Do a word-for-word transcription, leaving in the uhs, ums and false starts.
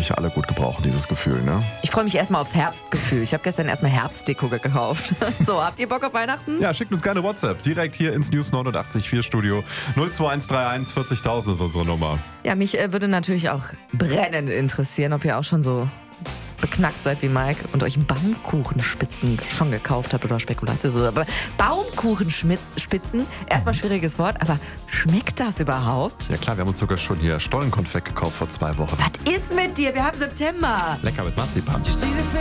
ich, alle gut gebrauchen, dieses Gefühl, ne? Ich freue mich erstmal aufs Herbstgefühl. Ich habe gestern erstmal Herbstdeko gekauft. So, habt ihr Bock auf Weihnachten? Ja, schickt uns gerne WhatsApp. Direkt hier ins News neunundachtzig Komma vier Studio. null zwei eins drei eins vierzigtausend ist unsere Nummer. Ja, mich äh, würde natürlich auch brennend interessieren, ob ihr auch schon so beknackt seid wie Mike und euch Baumkuchenspitzen schon gekauft habt oder Spekulatius. Aber Baumkuchenspitzen, erstmal schwieriges Wort, aber schmeckt das überhaupt? Ja klar, wir haben uns sogar schon hier Stollenkonfekt gekauft vor zwei Wochen. Was ist mit dir? Wir haben September. Lecker mit Marzipan.